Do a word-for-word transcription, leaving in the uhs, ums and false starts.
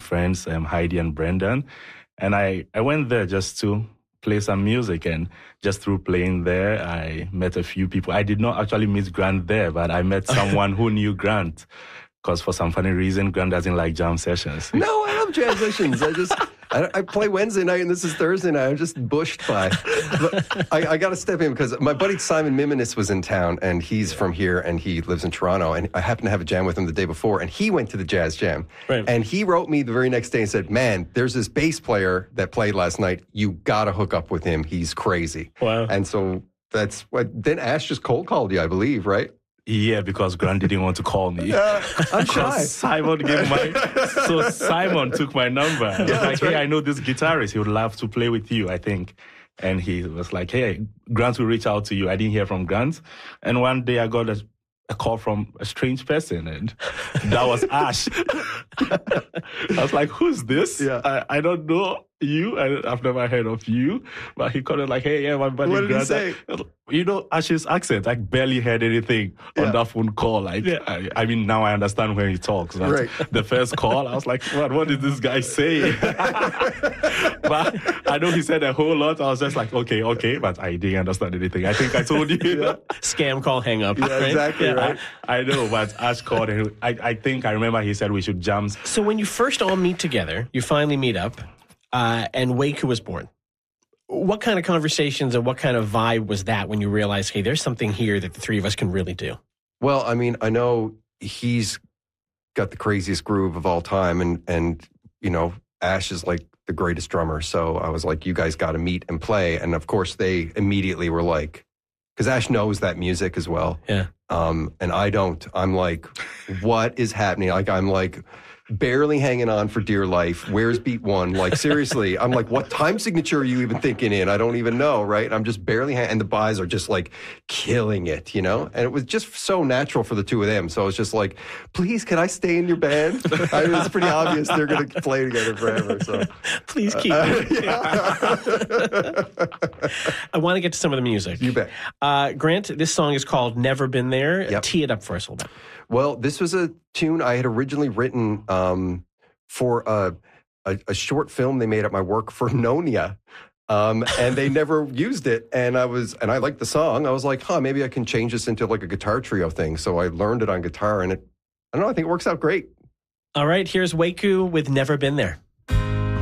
friends, um, Heidi and Brendan. And I, I went there just to play some music. And just through playing there, I met a few people. I did not actually meet Grant there, but I met someone who knew Grant. Because for some funny reason, Grant doesn't like jam sessions. No, I love jam sessions. I just, I, I play Wednesday night and this is Thursday night. I'm just bushed by. But I, I got to step in because my buddy Simon Miminis was in town and he's from here and he lives in Toronto. And I happened to have a jam with him the day before and he went to the jazz jam. Right. And he wrote me the very next day and said, man, there's this bass player that played last night. You got to hook up with him. He's crazy. Wow. And so that's what, then Ash just cold called you, I believe, right? Yeah, because Grant didn't want to call me. Uh, I'm shy. Because Simon gave my... So Simon took my number. I was Yeah, like, hey, right. I know this guitarist. He would love to play with you, I think. And he was like, hey, Grant will reach out to you. I didn't hear from Grant. And one day I got a, a call from a strange person, and that was Ash. I was like, who's this? Yeah. I, I don't know you. I, I've never heard of you. But he called it like, hey, yeah, my buddy What did he Grant. say? You know, Ash's accent, I barely heard anything Yeah. on that phone call. Like, Yeah. I, I mean, now I understand when he talks. But Right. the first call, I was like, what, what did this guy say? But I know he said a whole lot. I was just like, okay, okay. But I didn't understand anything. I think I told you. Yeah. Scam call, hang up. Yeah, right? exactly, Yeah. right. I know, but Ash called and I, I think I remember he said we should jam. So when you first all meet together, you finally meet up, uh, and Waku was born. What kind of conversations and what kind of vibe was that when you realized, hey, there's something here that the three of us can really do? Well, I mean, I know he's got the craziest groove of all time, and and you know, Ash is like the greatest drummer. So I was like, you guys got to meet and play, and of course they immediately were like, because Ash knows that music as well, Yeah. um, and I don't. I'm like, what is happening? Like I'm like. Barely hanging on for dear life. Where's beat one? Like, seriously, I'm like, what time signature are you even thinking in? I don't even know, right? I'm just barely hanging, and the buys are just like killing it, you know? And it was just so natural for the two of them. So it's just like, please, can I stay in your band? I mean, it's pretty obvious they're going to play together forever. So Please keep uh, me. yeah. I want to get to some of the music. You bet. Uh, Grant, this song is called Never Been There. Yep. Tee it up for us a little bit. Well, this was a tune I had originally written um, for a, a, a short film they made at my work for Nonia. Um, and they never used it. And I was, and I liked the song. I was like, huh, maybe I can change this into like a guitar trio thing. So I learned it on guitar and it, I don't know, I think it works out great. All right, here's Waku with Never Been There.